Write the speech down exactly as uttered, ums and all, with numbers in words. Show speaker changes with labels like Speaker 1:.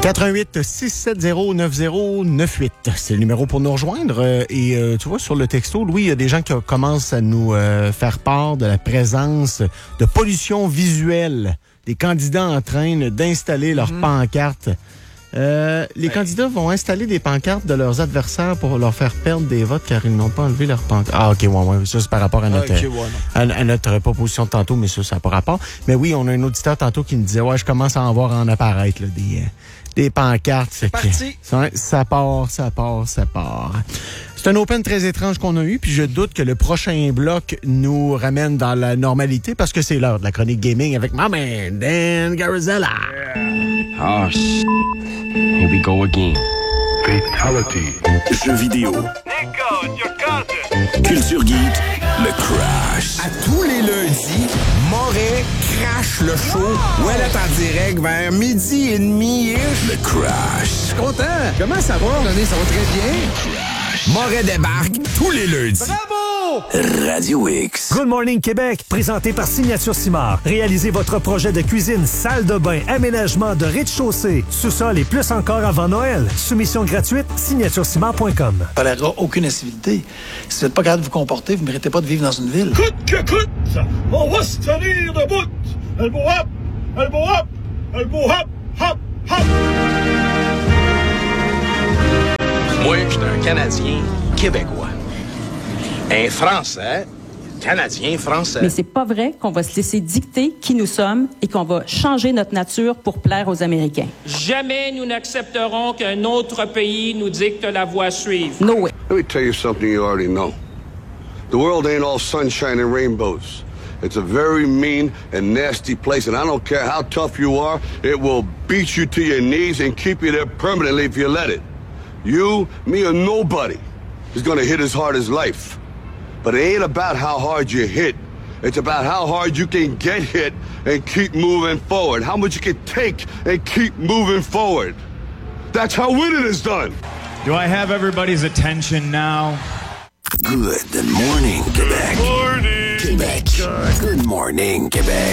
Speaker 1: quatre un huit six sept zéro neuf zéro neuf huit, c'est le numéro pour nous rejoindre. Et euh, tu vois, sur le texto, Louis, il y a des gens qui commencent à nous euh, faire part de la présence de pollution visuelle. Des candidats en train d'installer leurs mmh. pancartes. Euh, les ben... candidats vont installer des pancartes de leurs adversaires pour leur faire perdre des votes car ils n'ont pas enlevé leurs pancartes. Ah, OK, ouais, ouais. Ça, c'est par rapport à notre, ah, okay, ouais, à, à notre proposition de tantôt, mais ça, ça n'a pas rapport. Mais oui, on a un auditeur tantôt qui nous disait, ouais, je commence à en voir en apparaître, là, des, euh, des pancartes. C'est parti. Ça, ça part, ça part, ça part. C'est un open très étrange qu'on a eu, puis je doute que le prochain bloc nous ramène dans la normalité parce que c'est l'heure de la chronique gaming avec ma man, Dan Garzella.
Speaker 2: Oh, shit. Here we go again.
Speaker 3: Fatality. Jeux vidéo.
Speaker 4: Nico, your cousin.
Speaker 3: Culture Geek, le Crash.
Speaker 5: À tous les lundis, Moret crash le show. Ouais, là, en direct vers midi et demi-ish.
Speaker 3: Le Crash.
Speaker 5: Je suis content. Comment ça va? René, ça va très bien.
Speaker 3: Crash.
Speaker 5: Moret débarque tous les lundis.
Speaker 4: Bravo!
Speaker 3: Radio X.
Speaker 6: Good Morning Québec, présenté par Signature Simard. Réalisez votre projet de cuisine, salle de bain, aménagement de rez-de-chaussée, sous-sol et plus encore avant Noël. Soumission gratuite, signature simard point com.
Speaker 7: Ça n'aura aucune incivilité. Si vous n'êtes pas capable de vous comporter, vous ne méritez pas de vivre dans une ville.
Speaker 4: Coûte que coûte, on va se tenir debout. El bohap, el bohap, el bohap, hop, hop.
Speaker 2: Moi, je suis un Canadien québécois. Un Français, Canadien français.
Speaker 8: Mais c'est pas vrai qu'on va se laisser dicter qui nous sommes et qu'on va changer notre nature pour plaire aux Américains.
Speaker 9: Jamais nous n'accepterons qu'un autre pays nous dicte la voie à suivre.
Speaker 8: No way.
Speaker 10: Let me tell you something you already know. The world ain't all sunshine and rainbows. It's a very mean and nasty place, and I don't care how tough you are, it will beat you to your knees and keep you there permanently if you let it. You, me, or nobody is gonna hit as hard as life. But it ain't about how hard you hit. It's about how hard you can get hit and keep moving forward. How much you can take and keep moving forward. That's how winning is done.
Speaker 11: Do I have everybody's attention now?
Speaker 3: Good morning, Quebec.
Speaker 4: Good morning.
Speaker 3: Quebec. Good morning, Quebec.